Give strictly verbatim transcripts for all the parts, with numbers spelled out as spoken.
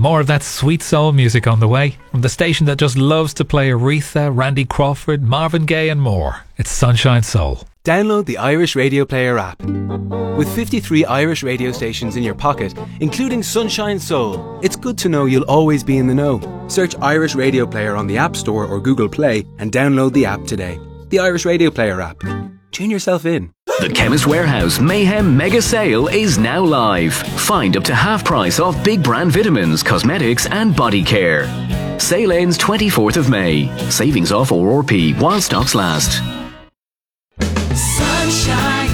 More of that sweet soul music on the way from the station that just loves to play Aretha, Randy Crawford, Marvin Gaye and more. It's Sunshine Soul. Download the Irish Radio Player app. With fifty-three Irish radio stations in your pocket, including Sunshine Soul, it's good to know you'll always be in the know. Search Irish Radio Player on the App Store or Google Play and download the app today. The Irish Radio Player app. Tune yourself in. The Chemist Warehouse Mayhem Mega Sale is now live. Find up to half price off big brand vitamins, cosmetics and body care. Sale ends twenty-fourth of May. Savings off O R P while stocks last. Sunshine.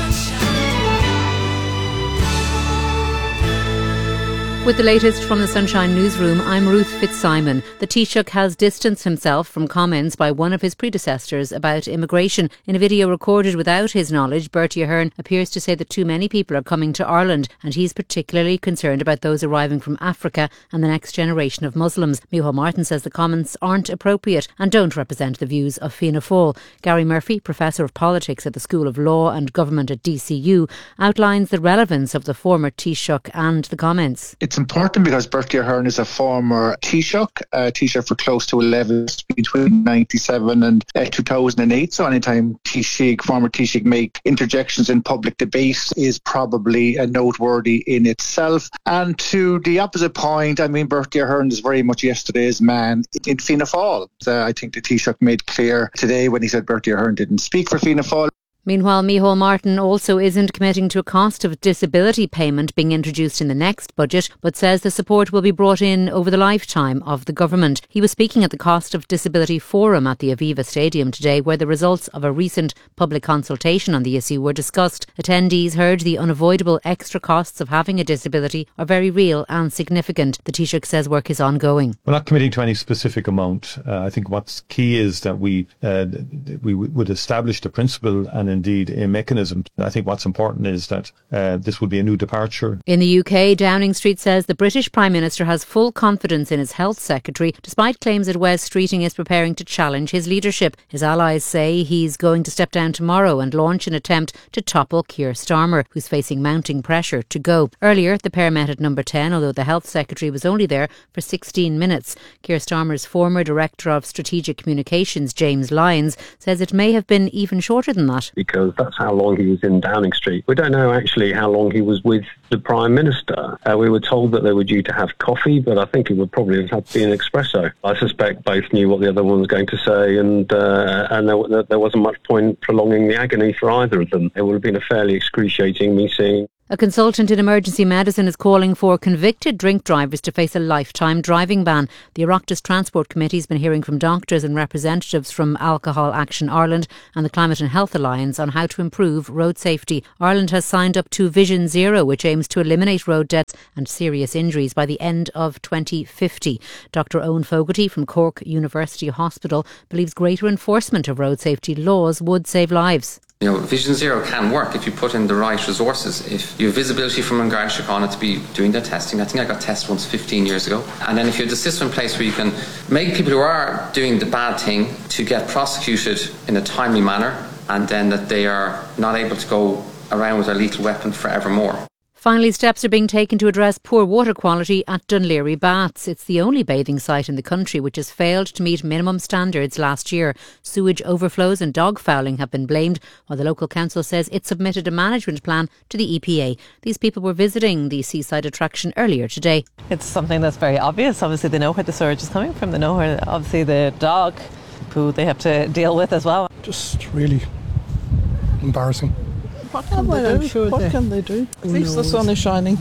With the latest from the Sunshine Newsroom, I'm Ruth Fitzsimon. The Taoiseach has distanced himself from comments by one of his predecessors about immigration. In a video recorded without his knowledge, Bertie Ahern appears to say that too many people are coming to Ireland, and he's particularly concerned about those arriving from Africa and the next generation of Muslims. Micheál Martin says the comments aren't appropriate and don't represent the views of Fianna Fáil. Gary Murphy, Professor of Politics at the School of Law and Government at D C U, outlines the relevance of the former Taoiseach and the comments. It's important because Bertie Ahern is a former Taoiseach, uh, Taoiseach for close to eleven years between ninety-seven and uh, two thousand eight. So anytime Taoiseach, former Taoiseach make interjections in public debate is probably uh, noteworthy in itself. And to the opposite point, I mean, Bertie Ahern is very much yesterday's man in Fianna Fáil. Uh, I think the Taoiseach made clear today when he said Bertie Ahern didn't speak for Fianna Fáil. Meanwhile, Micheál Martin also isn't committing to a cost of disability payment being introduced in the next budget, but says the support will be brought in over the lifetime of the government. He was speaking at the Cost of Disability Forum at the Aviva Stadium today, where the results of a recent public consultation on the issue were discussed. Attendees heard the unavoidable extra costs of having a disability are very real and significant. The Taoiseach says work is ongoing. We're not committing to any specific amount. Uh, I think what's key is that we uh, we would establish the principle and indeed a mechanism. I think what's important is that uh, this will be a new departure. In the U K, Downing Street says the British Prime Minister has full confidence in his Health Secretary, despite claims that Wes Streeting is preparing to challenge his leadership. His allies say he's going to step down tomorrow and launch an attempt to topple Keir Starmer, who's facing mounting pressure to go. Earlier, the pair met at number ten, although the Health Secretary was only there for sixteen minutes. Keir Starmer's former Director of Strategic Communications, James Lyons, says it may have been even shorter than that. Because that's how long he was in Downing Street. We don't know actually how long he was with the Prime Minister. Uh, we were told that they were due to have coffee, but I think it would probably have had to be an espresso. I suspect both knew what the other one was going to say, and uh, and there, there wasn't much point prolonging the agony for either of them. It would have been a fairly excruciating meeting. A consultant in emergency medicine is calling for convicted drink drivers to face a lifetime driving ban. The Oireachtas Transport Committee has been hearing from doctors and representatives from Alcohol Action Ireland and the Climate and Health Alliance on how to improve road safety. Ireland has signed up to Vision Zero, which aims to eliminate road deaths and serious injuries by the end of twenty fifty. Doctor Owen Fogarty from Cork University Hospital believes greater enforcement of road safety laws would save lives. You know, Vision Zero can work if you put in the right resources. If you have visibility from an Garda Síochána to be doing their testing. I think I got tested once fifteen years ago. And then if you have the system in place where you can make people who are doing the bad thing to get prosecuted in a timely manner, and then that they are not able to go around with a lethal weapon forevermore. Finally, steps are being taken to address poor water quality at Dún Laoghaire Baths. It's the only bathing site in the country which has failed to meet minimum standards last year. Sewage overflows and dog fouling have been blamed, while the local council says it submitted a management plan to the E P A. These people were visiting the seaside attraction earlier today. It's something that's very obvious. Obviously, they know where the sewage is coming from. They know where, obviously, the dog poo they have to deal with as well. Just really embarrassing. What can, oh, they, do? Sure what they... can they do? At least the sun is shining.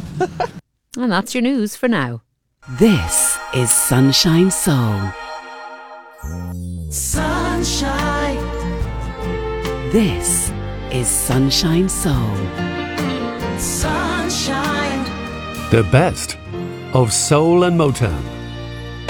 And that's your news for now. This is Sunshine Soul. Sunshine. This is Sunshine Soul. Sunshine. The best of soul and Motown.